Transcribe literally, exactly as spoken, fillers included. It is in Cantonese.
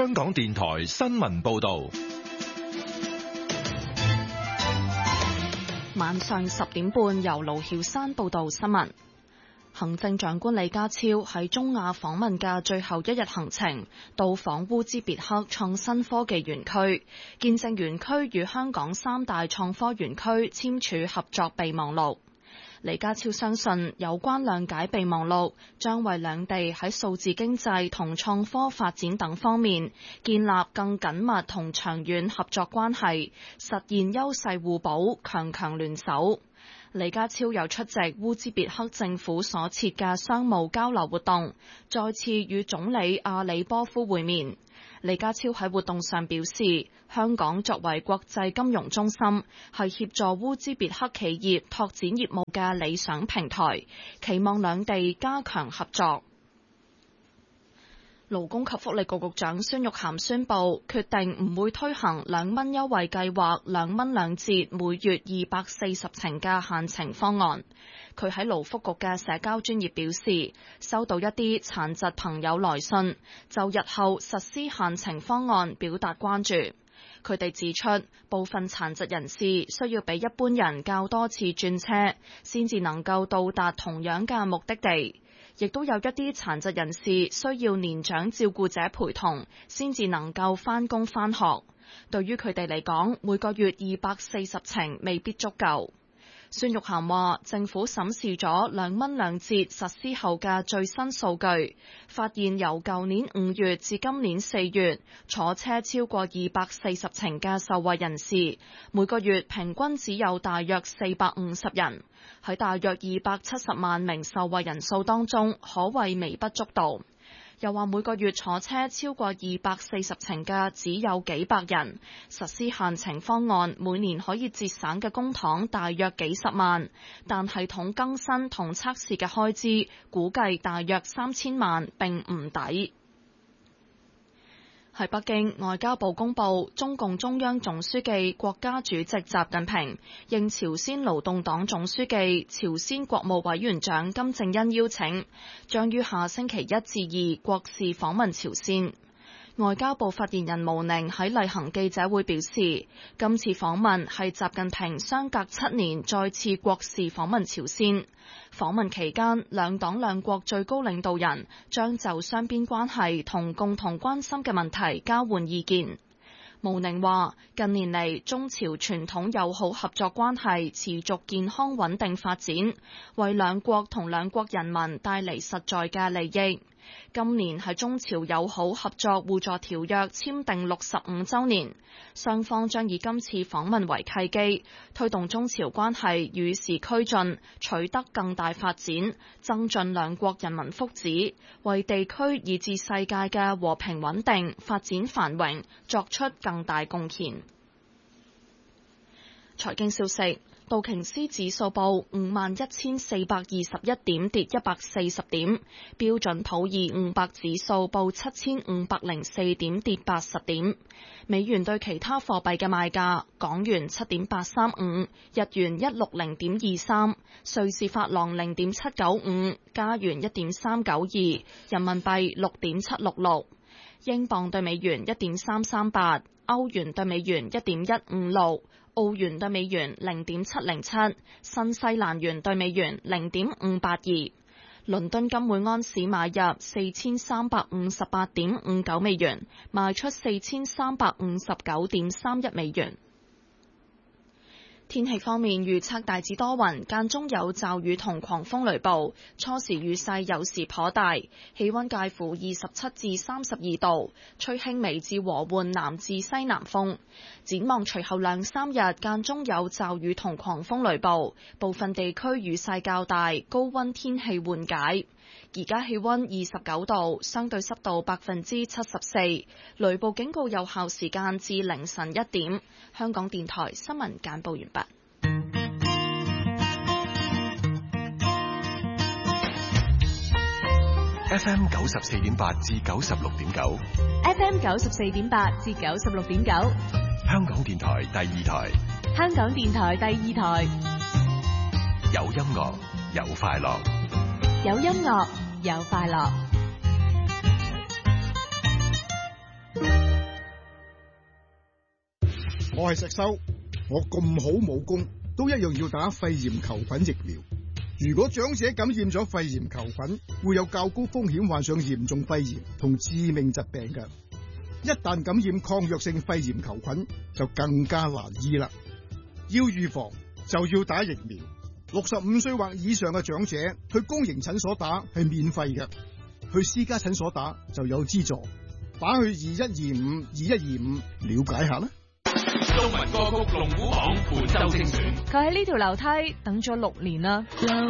香港電台新聞報道。 晚上十點半，由盧曉山報道新聞。行政長官李家超喺中亞訪問嘅最後一日行程，到訪烏茲別克創新科技園區，見證園區與香港三大創科園區簽署合作備忘錄。李家超相信有關諒解備忘錄將為兩地喺數字經濟同創科發展等方面建立更緊密同長遠合作關係，實現優勢互補、強強聯手。李家超又出席烏茲別克政府所設嘅商務交流活動，再次與總理阿里波夫會面。李家超喺活動上表示，香港作為國際金融中心，係協助烏茲別克企業拓展業務嘅理想平台，期望兩地加強合作。勞工及福利局局長孫玉菡宣布，決定唔會推行兩蚊優惠計劃兩蚊兩折每月二百四十程嘅限程方案。佢喺勞福局嘅社交專頁表示，收到一啲殘疾朋友來信，就日後實施限程方案表達關注。佢哋指出，部分殘疾人士需要比一般人較多次轉車，先至能夠到達同樣嘅目的地。亦都有一啲殘疾人士需要年長照顧者陪同，先至能夠返工返學。對於佢哋嚟講，每個月二百四十程未必足夠。孫玉菡話，政府審視咗兩蚊兩折實施後嘅最新數據，發現由舊年五月至今年四月，坐車超過二百四十程嘅受惠人士，每個月平均只有大約四百五十人，喺大約二百七十萬名受惠人數當中，可謂微不足道。又話每個月坐車超過二百四十程嘅只有幾百人，實施限程方案每年可以節省嘅公帑大約幾十萬，但系統更新同測試嘅開支估計大約三千萬，並唔抵。喺北京，外交部公布，中共中央總書記、國家主席習近平應朝鮮勞動黨總書記、朝鮮國務委員長金正恩邀請，將於下星期一至二國事訪問朝鮮。外交部發言人毛寧喺例行記者會表示，今次訪問係習近平相隔七年再次國事訪問朝鮮。訪問期間，兩黨兩國最高領導人將就雙邊關係同共同關心嘅問題交換意見。毛寧話，近年嚟中朝傳統友好合作關係持續健康穩定發展，為兩國同兩國人民帶嚟實在嘅利益。今年係中朝友好合作互助條約簽訂六十五週年，雙方將以今次訪問為契機，推動中朝關係與時俱進，取得更大發展，增進兩國人民福祉，為地區以至世界嘅和平穩定、發展繁榮作出更大貢獻。財經消息。道瓊斯指數報五萬一千四百二十一點，跌一百四十點。標準普爾五百指數報七千五百零四點，跌八十點。美元對其他貨幣嘅賣價：港元七點八三五，日元一六零點二三，瑞士法郎零點七九五，加元一點三九二，人民幣六點七六六，英鎊對美元一點三三八，歐元對美元一點一五六。澳元對美元零點七零七，新西蘭元對美元零點五八二。倫敦金每安士買入四千三百五十八點五九美元，賣出四千三百五十九點三一美元。天氣方面，預測大致多雲，間中有驟雨同狂風雷暴，初時雨勢有時頗大，氣溫介乎二十七至三十二度，吹輕微至和緩南至西南風。展望隨後兩三日，間中有驟雨同狂風雷暴，部分地區雨勢較大，高溫天氣緩解。而家氣溫二十九度，相對濕度百分之七十四，雷暴警告有效時間至凌晨一點。香港電台新聞簡報完畢。 F M 九十四點八至九十六點九 ，F M 九十四點八至九十六點九， 香港電台第二台， 香港電台第二台， 有音樂，有快樂， 有音樂，有快樂。 我係石修，我咁好武功，都一樣要打肺炎球菌疫苗。如果長者感染咗肺炎球菌，會有較高風險患上嚴重肺炎同致命疾病嘅。一旦感染抗藥性肺炎球菌，就更加難醫啦。要預防就要打疫苗。六十五歲或以上嘅長者去公營診所打係免費嘅，去私家診所打就有資助。打去二一二五二一二五了解下啦。 中文歌曲龍虎榜本周精選。 佢喺呢條樓梯等咗六年啦。